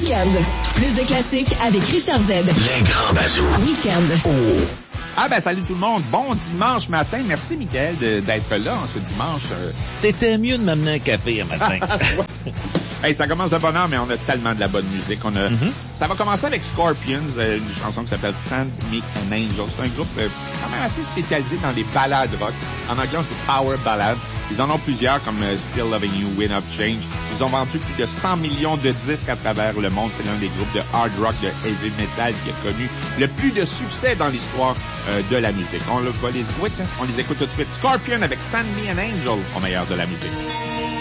Week-end. Plus de classiques avec Richard Z. Les grands bazous. Week-end. Oh. Ah ben salut tout le monde, bon dimanche matin. Merci Mickaël d'être là ce dimanche. T'étais mieux de m'amener un café un matin. Hey, ça commence de bonne heure, mais on a tellement de la bonne musique. Ça va commencer avec Scorpions, une chanson qui s'appelle Send Me an Angel. C'est un groupe quand même assez spécialisé dans les ballades rock. En anglais, on dit Power Ballad. Ils en ont plusieurs comme Still Loving You, Win Up Change. Ils ont vendu plus de 100 millions de disques à travers le monde. C'est l'un des groupes de hard rock, de heavy metal qui a connu le plus de succès dans l'histoire de la musique. On les écoute tout de suite. Scorpion avec Send Me an Angel au meilleur de la musique.